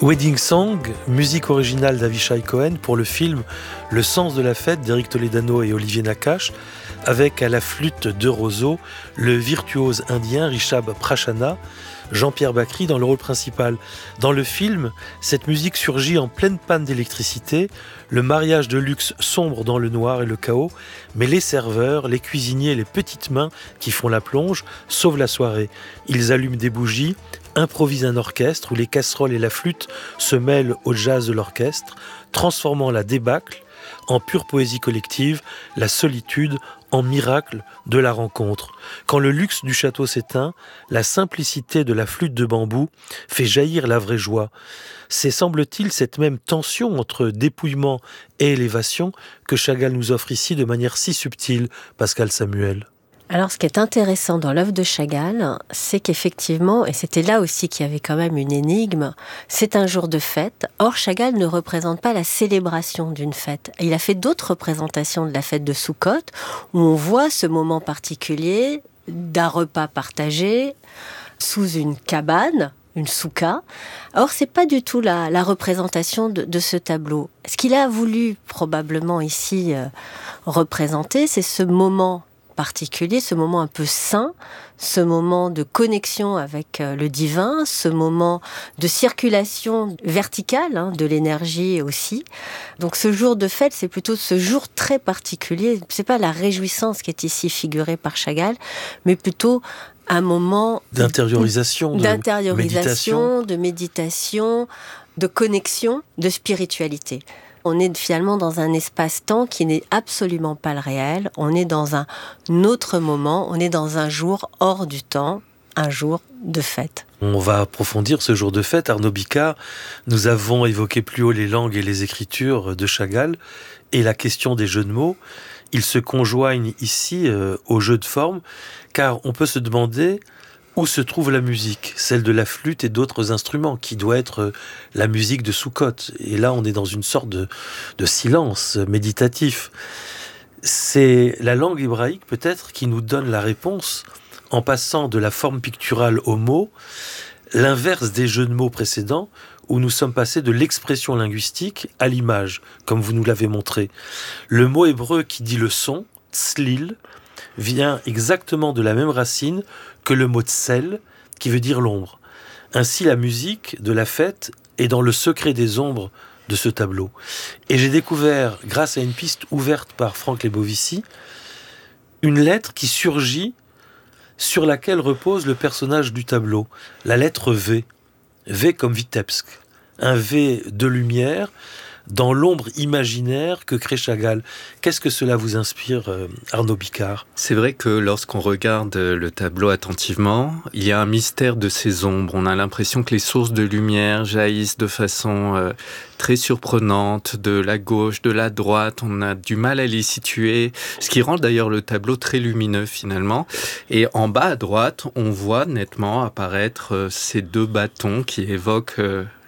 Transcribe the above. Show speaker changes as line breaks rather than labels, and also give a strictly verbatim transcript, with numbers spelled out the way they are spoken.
Wedding Song, musique originale d'Avishai Cohen pour le film Le sens de la fête d'Éric Toledano et Olivier Nakache, avec à la flûte de Roseau le virtuose indien Rishabh Prachana, Jean-Pierre Bacri dans le rôle principal. Dans le film, cette musique surgit en pleine panne d'électricité, le mariage de luxe sombre dans le noir et le chaos, mais les serveurs, les cuisiniers, les petites mains qui font la plonge sauvent la soirée. Ils allument des bougies, improvisent un orchestre où les casseroles et la flûte se mêlent au jazz de l'orchestre, transformant la débâcle en pure poésie collective, la solitude en miracle de la rencontre. Quand le luxe du château s'éteint, la simplicité de la flûte de bambou fait jaillir la vraie joie. C'est, semble-t-il, cette même tension entre dépouillement et élévation que Chagall nous offre ici de manière si subtile, Pascal Samuel.
Alors, ce qui est intéressant dans l'œuvre de Chagall, c'est qu'effectivement, et c'était là aussi qu'il y avait quand même une énigme, c'est un jour de fête. Or, Chagall ne représente pas la célébration d'une fête. Il a fait d'autres représentations de la fête de Soukhot, où on voit ce moment particulier d'un repas partagé sous une cabane, une souka. Or, c'est pas du tout la, la représentation de, de ce tableau. Ce qu'il a voulu probablement ici euh, représenter, c'est ce moment particulier, ce moment un peu saint, ce moment de connexion avec le divin, ce moment de circulation verticale hein, de l'énergie aussi. Donc ce jour de fête, c'est plutôt ce jour très particulier. C'est pas la réjouissance qui est ici figurée par Chagall, mais plutôt un moment
d'intériorisation, de
d'intériorisation,
méditation.
de méditation, de connexion, de spiritualité. On est finalement dans un espace-temps qui n'est absolument pas le réel. On est dans un autre moment. On est dans un jour hors du temps, un jour de fête.
On va approfondir ce jour de fête. Arnaud Bicard, nous avons évoqué plus haut les langues et les écritures de Chagall et la question des jeux de mots. Ils se conjoignent ici euh, au jeu de forme, car on peut se demander où se trouve la musique, celle de la flûte et d'autres instruments, qui doit être la musique de Soukhot. Et là, on est dans une sorte de, de silence méditatif. C'est la langue hébraïque, peut-être, qui nous donne la réponse, en passant de la forme picturale au mot, l'inverse des jeux de mots précédents, où nous sommes passés de l'expression linguistique à l'image, comme vous nous l'avez montré. Le mot hébreu qui dit le son, tslil, vient exactement de la même racine que le mot tsel, qui veut dire l'ombre. Ainsi, la musique de la fête est dans le secret des ombres de ce tableau. Et j'ai découvert, grâce à une piste ouverte par Franck Lebovici, une lettre qui surgit sur laquelle repose le personnage du tableau, la lettre V. V comme Vitebsk, un V de lumière, dans l'ombre imaginaire que crée Chagall. Qu'est-ce que cela vous inspire, euh, Arnaud Bicard ?
C'est vrai que lorsqu'on regarde le tableau attentivement, il y a un mystère de ces ombres. On a l'impression que les sources de lumière jaillissent de façon euh, très surprenante, de la gauche, de la droite. On a du mal à les situer, ce qui rend d'ailleurs le tableau très lumineux finalement. Et en bas à droite, on voit nettement apparaître euh, ces deux bâtons qui évoquent... Euh,